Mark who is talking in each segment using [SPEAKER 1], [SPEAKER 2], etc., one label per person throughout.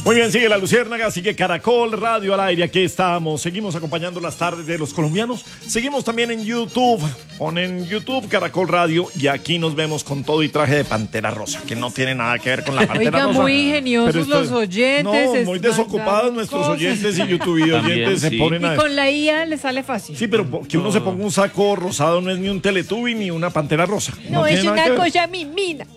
[SPEAKER 1] Muy bien, sigue La Luciérnaga, sigue Caracol Radio al aire, aquí estamos, seguimos acompañando las tardes de los colombianos, seguimos también en YouTube, ponen YouTube Caracol Radio y aquí nos vemos con todo y traje de Pantera Rosa, que no tiene nada que ver con la Pantera Rosa.
[SPEAKER 2] Muy ingeniosos los oyentes.
[SPEAKER 1] No, muy desocupados nuestros oyentes y YouTube oyentes se ponen a...
[SPEAKER 2] Y con la IA le sale fácil.
[SPEAKER 1] Sí, pero que uno se ponga un saco rosado no es ni un Teletubby ni una Pantera Rosa.
[SPEAKER 2] No es una cosa mimina.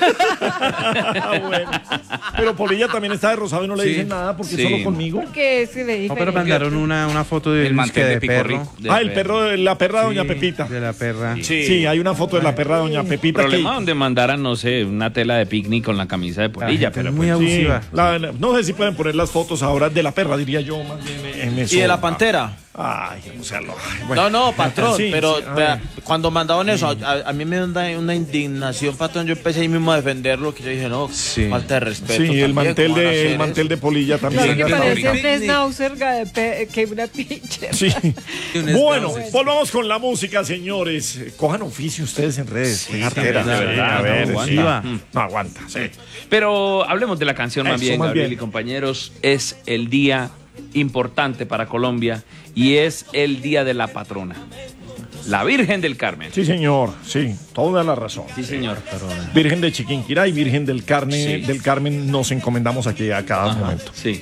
[SPEAKER 1] Bueno. Pero Polilla también está de rosado y no le dicen nada porque solo conmigo.
[SPEAKER 2] Porque es de
[SPEAKER 3] no, pero mandaron una foto del
[SPEAKER 4] mantel de
[SPEAKER 3] perro.
[SPEAKER 1] La perra de Doña Pepita.
[SPEAKER 3] De la perra.
[SPEAKER 1] Sí, hay una foto de la perra de Doña Pepita.
[SPEAKER 4] Problema donde mandaran, no sé, una tela de picnic con la camisa de Polilla, pero
[SPEAKER 3] muy abusiva.
[SPEAKER 1] No sé si pueden poner las fotos ahora de la perra, diría yo, más bien en eso.
[SPEAKER 5] ¿Y de la pantera?
[SPEAKER 1] Ay, o sea, bueno.
[SPEAKER 5] No, patrón,
[SPEAKER 1] Sí,
[SPEAKER 5] pero
[SPEAKER 1] sí,
[SPEAKER 5] vea, cuando mandaban eso, a mí me da una indignación, patrón. Yo empecé ahí mismo a defenderlo, que yo dije, no, falta de respeto.
[SPEAKER 1] Sí, el
[SPEAKER 5] también,
[SPEAKER 1] mantel de Polilla también.
[SPEAKER 2] Claro que parece un schnauzer que una pinche.
[SPEAKER 1] Sí. Bueno, volvamos con la música, señores. Cojan oficio ustedes en redes.
[SPEAKER 4] De verdad,
[SPEAKER 1] a ver,
[SPEAKER 4] no
[SPEAKER 1] aguanta. Sí.
[SPEAKER 4] Pero hablemos de la canción más
[SPEAKER 1] Eso,
[SPEAKER 4] bien,
[SPEAKER 1] más
[SPEAKER 4] Gabriel
[SPEAKER 1] bien.
[SPEAKER 4] y compañeros. Es el día importante para Colombia y es el día de la patrona, la Virgen del Carmen.
[SPEAKER 1] Sí, señor, sí, toda la razón.
[SPEAKER 4] Sí, señor.
[SPEAKER 1] Virgen de Chiquinquirá y Virgen del Carmen nos encomendamos aquí a cada momento.
[SPEAKER 4] Sí.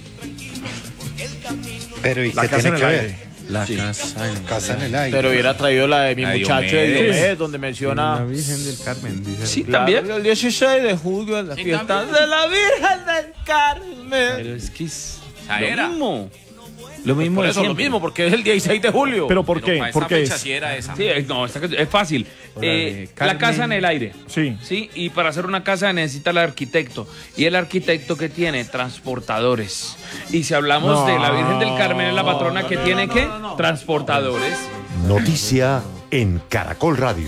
[SPEAKER 6] Pero ¿y
[SPEAKER 1] La
[SPEAKER 6] qué
[SPEAKER 1] casa
[SPEAKER 6] tiene
[SPEAKER 1] en
[SPEAKER 6] que
[SPEAKER 1] el
[SPEAKER 6] ver?
[SPEAKER 1] aire.
[SPEAKER 3] La
[SPEAKER 6] Casa en el aire.
[SPEAKER 5] Pero hubiera traído la de mi
[SPEAKER 4] Ay,
[SPEAKER 5] muchacho de
[SPEAKER 4] Diomedes.
[SPEAKER 5] Diomedes, donde menciona...
[SPEAKER 3] La Virgen del Carmen, dice.
[SPEAKER 4] Sí,
[SPEAKER 5] Claro,
[SPEAKER 4] también.
[SPEAKER 5] el 16 de julio en la fiesta de la Virgen del Carmen.
[SPEAKER 4] Pero es que es
[SPEAKER 7] Era.
[SPEAKER 4] lo mismo. Lo mismo
[SPEAKER 5] Por
[SPEAKER 4] de
[SPEAKER 5] eso lo
[SPEAKER 4] siempre.
[SPEAKER 5] mismo, porque es el 16 de julio.
[SPEAKER 1] ¿Pero por qué?
[SPEAKER 7] para
[SPEAKER 1] ¿Por
[SPEAKER 7] esa
[SPEAKER 1] qué
[SPEAKER 7] fecha
[SPEAKER 1] es?
[SPEAKER 7] sí era esa.
[SPEAKER 4] Sí, no, es fácil.
[SPEAKER 3] de
[SPEAKER 4] La
[SPEAKER 3] Carmen.
[SPEAKER 4] casa en el aire.
[SPEAKER 1] Sí.
[SPEAKER 4] Sí, y para hacer una casa necesita el arquitecto. Y el arquitecto que tiene transportadores. Y si hablamos de la Virgen del Carmen, es la patrona que tiene ¿qué? Transportadores.
[SPEAKER 8] Noticia en Caracol Radio.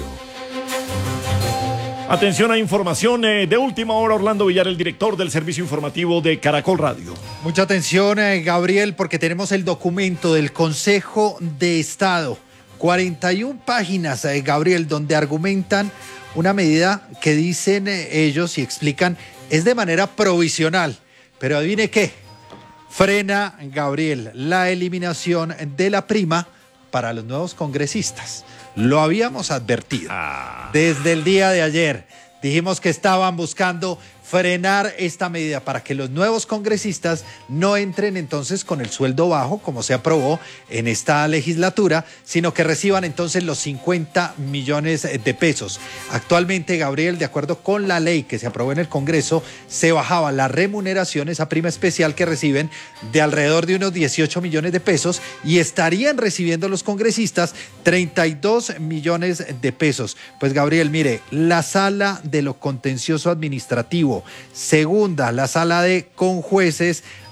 [SPEAKER 1] Atención a información de última hora. Orlando Villar, el director del servicio informativo de Caracol Radio.
[SPEAKER 6] Mucha atención, Gabriel, porque tenemos el documento del Consejo de Estado. 41 páginas, Gabriel, donde argumentan una medida que dicen ellos y explican es de manera provisional. Pero adivine qué, frena, Gabriel, la eliminación de la prima para los nuevos congresistas. Lo habíamos advertido desde el día de ayer. Dijimos que estaban buscando frenar esta medida para que los nuevos congresistas no entren entonces con el sueldo bajo, como se aprobó en esta legislatura, sino que reciban entonces los 50 millones de pesos. Actualmente, Gabriel, de acuerdo con la ley que se aprobó en el Congreso, se bajaba la remuneración, esa prima especial que reciben, de alrededor de unos 18 millones de pesos y estarían recibiendo los congresistas 32 millones de pesos. Pues, Gabriel, mire, la Sala de lo Contencioso Administrativo, segunda, la Sala de Conjueces,